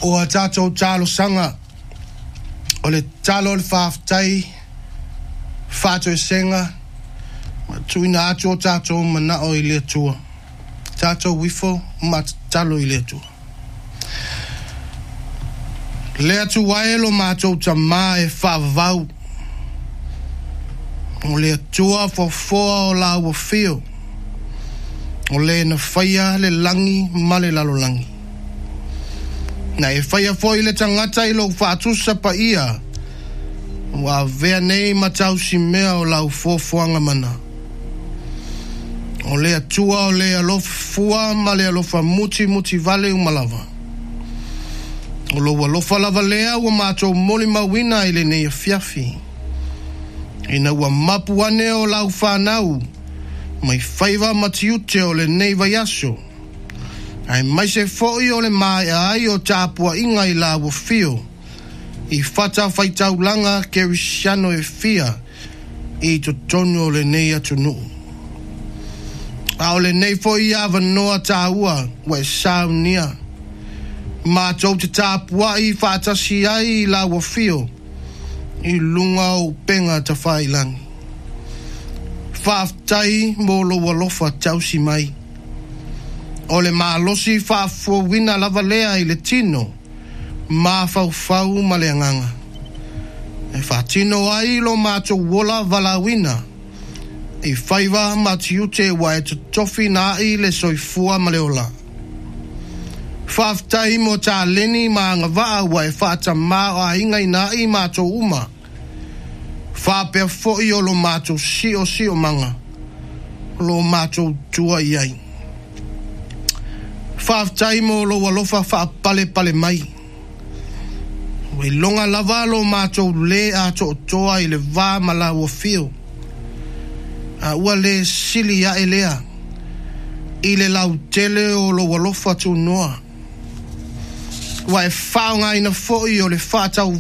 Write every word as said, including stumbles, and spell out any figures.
o a tātou tālo sanga o le tālo le whaafitai whātou senga tuina atu o tātou mana o i lea tua tātou wifo ma talo i lea tua lea tu waelo mātou ta mā e whaavau o lea tua fofoa o la ua fio o le na whaia le langi ma le lalo langi na e whaia foi le tangata i lo whaatusa pa ia wa vea nei matau si mea o lau fofoanga mana o lea tua o lea lofa fua ma lea lofa muti muti vale umalava o lo wa lofa lava lea ua mātou moli mawina i le nei fiafi ina ua mapu ane o lau whanau mai whaiva matiute o le nei vaiaso ai mai se foi o le mai ai o tāpua inga i la ua fio i whata whaitau langa kerisiano e fia i to tono o le nei atunu a o le nei foi ava noa tāua wa e saunia ma tau te tāpua i whatasi ai i la ua fio i lunga o penga ta whailangi whaaftai mo lo walofa tausi mai o le maalosi whaafuawina lava lea i le tino ma whauwhau ma le anganga e whaatino ai lo mātou wola valawina i whaiva matiute wa e tofi na i le soifua ma le ola whaaftai mo tā leni ma ngawaa wa e whaata mā o a ingai na i mātou uma whapea foi o lo mātou si o si o manga lo mātou tua iai whaaftai mo lo walofa whaapale pale mai wei longa lava lo mātou le a to toa i le vā mala ua fio a ua le sili a elea i le lau tele o lo walofa tu noa wa e whaonga ina foi o le whaatau